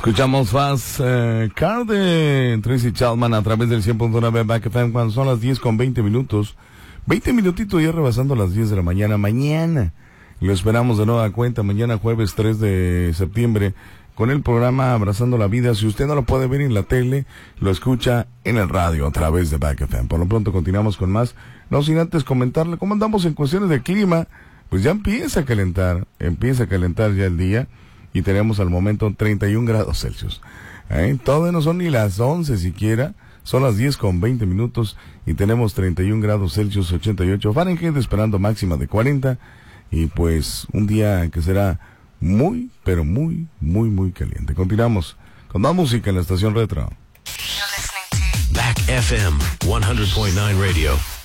Escuchamos Fast Car de Tracy Chapman a través del 100.9 Back FM cuando son las 10:20. 20 minutitos ya rebasando las 10 de la mañana. Mañana lo esperamos de nueva cuenta, mañana jueves 3 de septiembre, con el programa Abrazando la Vida. Si usted no lo puede ver en la tele, lo escucha en el radio a través de Back FM. Por lo pronto continuamos con más, no sin antes comentarle cómo andamos en cuestiones de clima. Pues ya empieza a calentar ya el día. Y tenemos al momento 31 grados Celsius. Todavía no son ni las 11 siquiera. Son las 10:20 y tenemos 31 grados Celsius, 88 Fahrenheit, esperando máxima de 40. Y pues un día que será muy, pero muy, muy, muy caliente. Continuamos con más música en la estación retro. Back FM 100.9 Radio.